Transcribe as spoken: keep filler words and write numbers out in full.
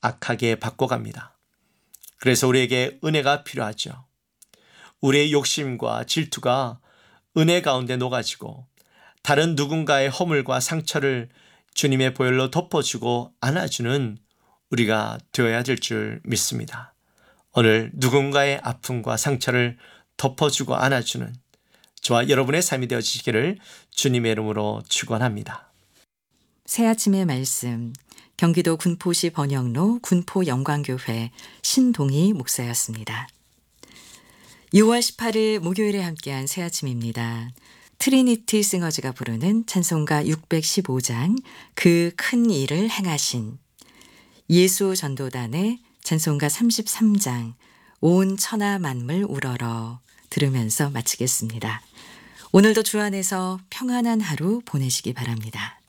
악하게 바꿔갑니다. 그래서 우리에게 은혜가 필요하죠. 우리의 욕심과 질투가 은혜 가운데 녹아지고 다른 누군가의 허물과 상처를 주님의 보혈로 덮어주고 안아주는 우리가 되어야 될 줄 믿습니다. 오늘 누군가의 아픔과 상처를 덮어주고 안아주는 저와 여러분의 삶이 되어지시기를 주님의 이름으로 축원합니다. 새아침의 말씀, 경기도 군포시 번영로 군포영광교회 신동희 목사였습니다. 유월 십팔일 목요일에 함께한 새아침입니다. 트리니티 싱어즈가 부르는 찬송가 육백십오장 그 큰 일을 행하신, 예수 전도단의 찬송가 삼십삼장 온 천하 만물 우러러 들으면서 마치겠습니다. 오늘도 주 안에서 평안한 하루 보내시기 바랍니다.